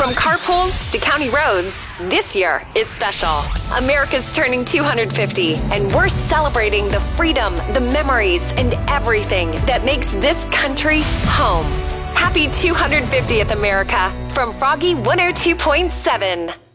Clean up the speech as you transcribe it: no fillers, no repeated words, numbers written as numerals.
From carpools to county roads, this year is special. America's turning 250, and we're celebrating the freedom, the memories, and everything that makes this country home. Happy 250th, America, from Froggy 102.7.